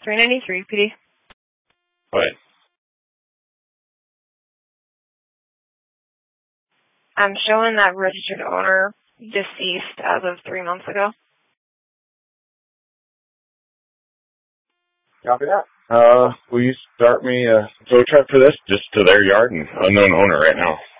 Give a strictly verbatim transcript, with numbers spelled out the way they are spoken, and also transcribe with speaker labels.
Speaker 1: three ninety-three, P D.
Speaker 2: What?
Speaker 1: I'm showing that registered owner deceased as of three months ago.
Speaker 2: Copy that. Uh, will you start me a tow truck for this? Just to their yard and unknown owner right now.